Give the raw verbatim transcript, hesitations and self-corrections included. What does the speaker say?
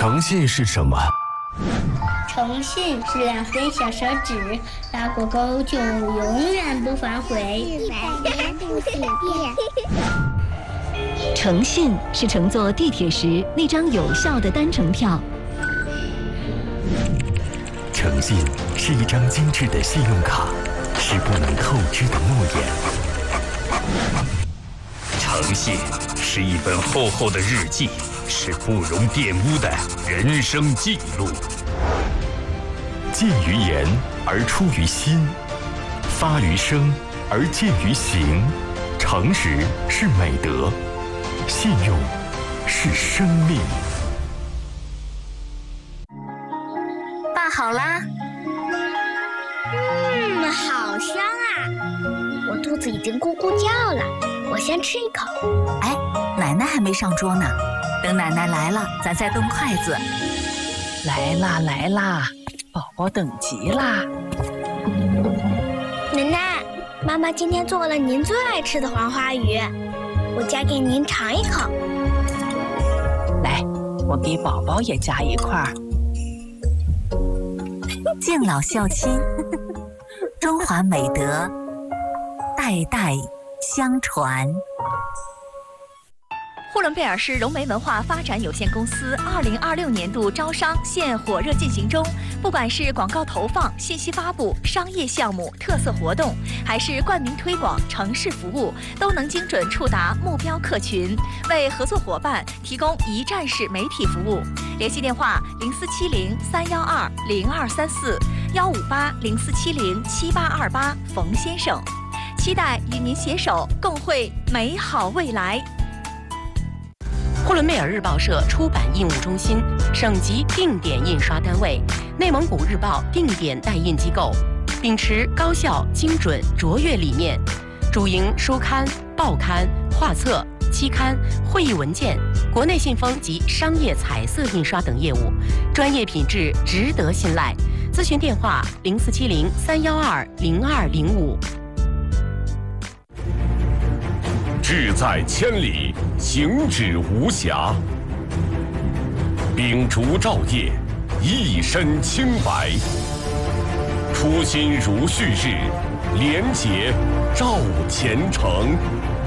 诚信是什么？ 诚信是两根小手指拉过钩就永远不反悔， 一百年不许变。 诚信是乘坐地铁时那张有效的单程票。 诚信是一张精致的信用卡，是不能透支的诺言。 诚信是一本厚厚的日记，是不容玷污的人生记录。 见于言而出于心，发于声而见于行。诚实是美德，信用是生命。 爸好啦。 嗯，好香啊！我肚子已经咕咕叫了，我先吃一口。 哎，奶奶还没上桌呢，等奶奶来了，咱再动筷子。 来啦来啦，宝宝等急啦！ 奶奶，妈妈今天做了您最爱吃的黄花鱼，我夹给您尝一口。 来，我给宝宝也夹一块儿。 敬老孝亲，中华美德，代代相传。 呼伦贝尔市融媒文化发展有限公司二零二六年度招商现火热进行中，不管是广告投放、信息发布、商业项目、特色活动，还是冠名推广、城市服务，都能精准触达目标客群，为合作伙伴提供一站式媒体服务。联系电话：零四七零三幺二零二三四幺五八零四七零七八二八。冯先生，期待与您携手共绘美好未来。 呼伦贝尔日报社出版印务中心，省级定点印刷单位，内蒙古日报定点代印机构，秉持高效、精准、卓越理念，主营书刊、报刊、画册、期刊、会议文件、国内信封及商业彩色印刷等业务，专业品质值得信赖。咨询电话：零四七零三幺二零二零五。 志在千里，行止无暇。秉烛照夜，一身清白。初心如旭日，廉洁照前程。